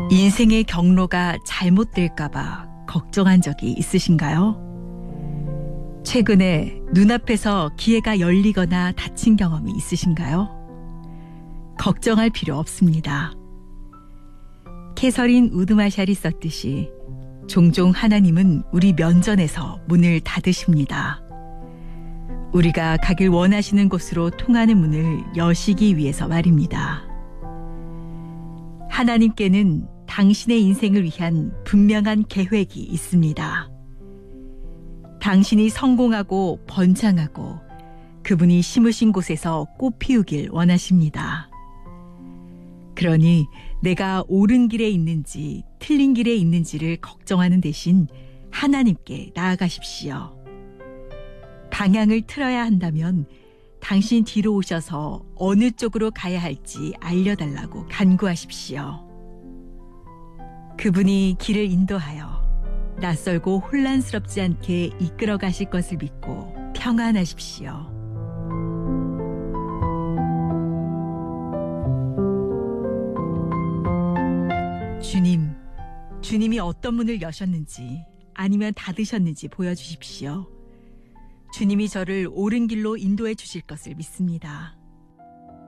인생의 경로가 잘못될까봐 걱정한 적이 있으신가요? 최근에 눈앞에서 기회가 열리거나 닫힌 경험이 있으신가요? 걱정할 필요 없습니다. 캐서린 우드마샬이 썼듯이 종종 하나님은 우리 면전에서 문을 닫으십니다. 우리가 가길 원하시는 곳으로 통하는 문을 여시기 위해서 말입니다. 하나님께는 당신의 인생을 위한 분명한 계획이 있습니다. 당신이 성공하고 번창하고 그분이 심으신 곳에서 꽃 피우길 원하십니다. 그러니 내가 옳은 길에 있는지 틀린 길에 있는지를 걱정하는 대신 하나님께 나아가십시오. 방향을 틀어야 한다면 당신 뒤로 오셔서 어느 쪽으로 가야 할지 알려달라고 간구하십시오. 그분이 길을 인도하여 낯설고 혼란스럽지 않게 이끌어 가실 것을 믿고 평안하십시오. 주님이 어떤 문을 여셨는지 아니면 닫으셨는지 보여주십시오. 주님이 저를 옳은 길로 인도해 주실 것을 믿습니다.